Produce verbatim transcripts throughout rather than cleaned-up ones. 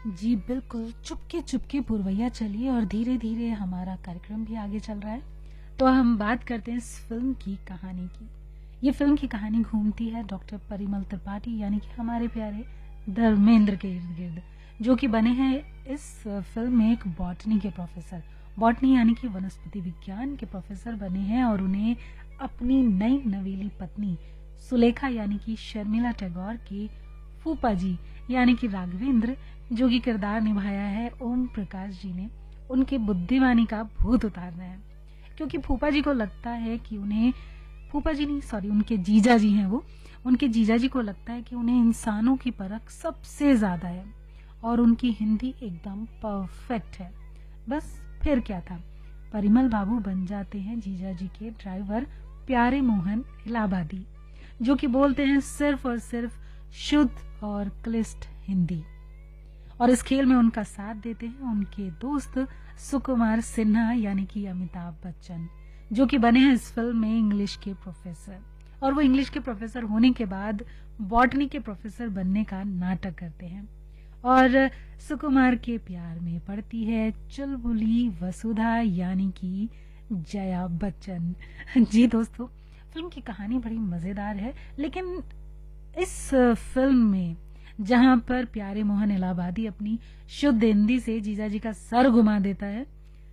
जी बिल्कुल, चुपके चुपके पुरवैया चलिए और धीरे धीरे हमारा कार्यक्रम भी आगे चल रहा है। तो हम बात करते हैं इस फिल्म की कहानी की। ये फिल्म की कहानी घूमती है डॉक्टर परिमल त्रिपाठी यानी कि हमारे प्यारे धर्मेंद्र के इर्द गिर्द, जो कि बने हैं इस फिल्म में एक बॉटनी के प्रोफेसर। बॉटनी यानी कि वनस्पति विज्ञान के प्रोफेसर बने हैं और उन्हें अपनी नई नवेली पत्नी सुलेखा यानी कि शर्मिला टैगोर के फूफा जी यानी कि राघवेंद्र, जो कि किरदार निभाया है ओम प्रकाश जी ने, उनके बुद्धिमानी का भूत उतारना है। क्योंकि फूफा जी को लगता है कि उन्हें फूफा जी नहीं सॉरी उनके जीजा जी हैं वो उनके जीजा जी को लगता है कि उन्हें इंसानों की परख सबसे ज्यादा है और उनकी हिंदी एकदम परफेक्ट है। बस फिर क्या था, परिमल बाबू बन जाते हैं जीजा जी के ड्राइवर प्यारे मोहन इलाहाबादी, जो कि बोलते हैं सिर्फ और सिर्फ शुद्ध और क्लिष्ट हिंदी। और इस खेल में उनका साथ देते हैं उनके दोस्त सुकुमार सिन्हा यानी कि अमिताभ बच्चन, जो कि बने हैं इस फिल्म में इंग्लिश के प्रोफेसर। और वो इंग्लिश के प्रोफेसर होने के बाद बॉटनी के प्रोफेसर बनने का नाटक करते हैं और सुकुमार के प्यार में पड़ती है चुलबुली वसुधा यानी कि जया बच्चन। जी दोस्तों, फिल्म की कहानी बड़ी मजेदार है, लेकिन इस फिल्म में जहां पर प्यारे मोहन इलाहाबादी अपनी शुद्ध हिंदी से जीजा जी का सर घुमा देता है,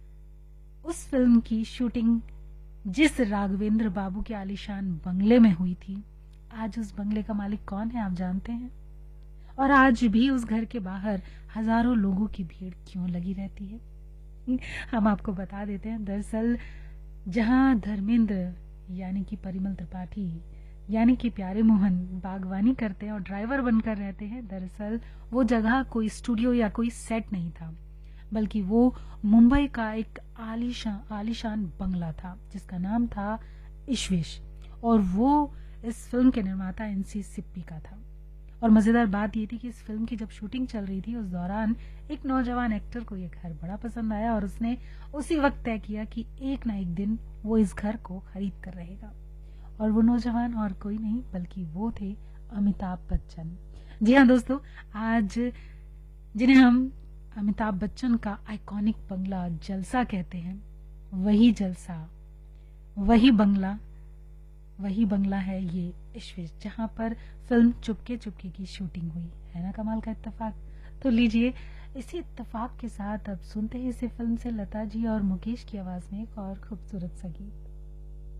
उस फिल्म की शूटिंग जिस राघवेंद्र बाबू के आलीशान बंगले में हुई थी, आज उस बंगले का मालिक कौन है आप जानते हैं? और आज भी उस घर के बाहर हजारों लोगों की भीड़ क्यों लगी रहती है? हम आपको बता देते हैं, दरअसल जहां धर्मेंद्र यानी कि परिमल त्रिपाठी यानी कि प्यारे मोहन बागवानी करते हैं और ड्राइवर बनकर रहते हैं, दरअसल वो जगह कोई स्टूडियो या कोई सेट नहीं था, बल्कि वो मुंबई का एक आलीशान आलीशान बंगला था जिसका नाम था इश्वेश, और वो इस फिल्म के निर्माता एनसी सिप्पी का था। और मजेदार बात ये थी कि इस फिल्म की जब शूटिंग चल रही थी उस दौरान एक नौजवान एक्टर को ये घर बड़ा पसंद आया और उसने उसी वक्त तय किया कि एक ना एक दिन वो इस घर को खरीद कर रहेगा। और वो नौजवान और कोई नहीं बल्कि वो थे अमिताभ बच्चन। जी हाँ दोस्तों, आज जिन्हें हम अमिताभ बच्चन का आइकॉनिक बंगला जलसा कहते हैं, वही जलसा वही बंगला वही बंगला है ये इश्वेश, जहां पर फिल्म चुपके चुपके की शूटिंग हुई है। ना कमाल का इत्तेफाक। तो लीजिए, इसी इत्तेफाक के साथ अब सुनते हैं इसे फिल्म से लता जी और मुकेश की आवाज में एक और खूबसूरत सा गीत।